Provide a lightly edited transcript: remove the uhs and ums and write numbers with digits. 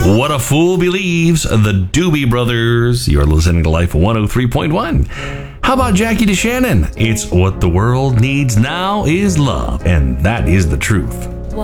What a Fool Believes, the Doobie Brothers. You're listening to Life 103.1. How about Jackie DeShannon? It's what the world needs now is love, and that is the truth.